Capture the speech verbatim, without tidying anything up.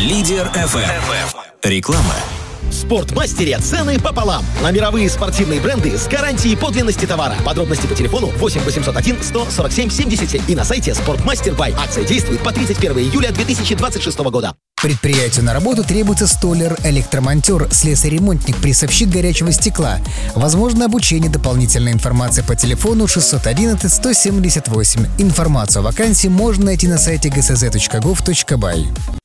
Лидер эф эм. Реклама. В Спортмастере цены пополам. На мировые спортивные бренды с гарантией подлинности товара. Подробности по телефону восемь восемьсот один сто сорок семь семьдесят семь и на сайте Спортмастер Бай. Акция действует по тридцать первого июля две тысячи двадцать шестого года. Предприятию на работу требуется столяр, электромонтер, слесарь-ремонтник, прессовщик горячего стекла. Возможно обучение, дополнительная информация по телефону шестьсот одиннадцать сто семьдесят восемь. Информацию о вакансии можно найти на сайте гэ эс зэ точка гов точка бай.